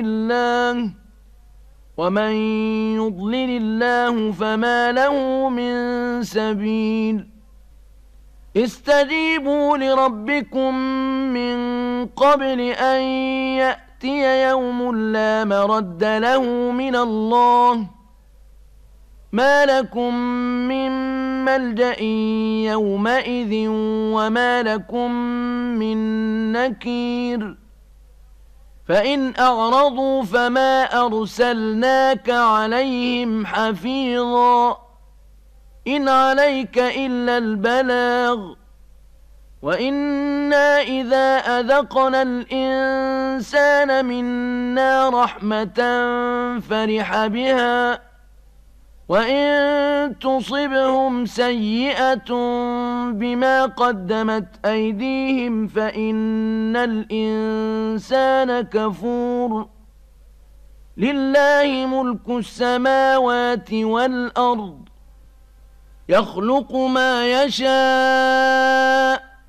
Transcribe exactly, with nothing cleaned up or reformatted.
الله ومن يضلل الله فما له من سبيل استجيبوا لربكم من قبل أن يأتي يوم لا مرد له من الله ما لكم من ملجأ يومئذ وما لكم من نكير فإن أعرضوا فما أرسلناك عليهم حفيظا إن عليك إلا البلاغ وإنا إذا أذقنا الإنسان منا رحمة فرح بها وإن تصبهم سيئة بما قدمت أيديهم فإن الإنسان كفور لله ملك السماوات والأرض يخلق ما يشاء